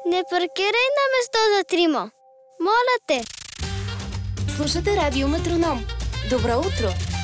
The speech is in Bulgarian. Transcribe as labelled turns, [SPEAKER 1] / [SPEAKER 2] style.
[SPEAKER 1] Не паркирай на место за трима. Моля те.
[SPEAKER 2] Слушате Радио Метроном. Добро утро!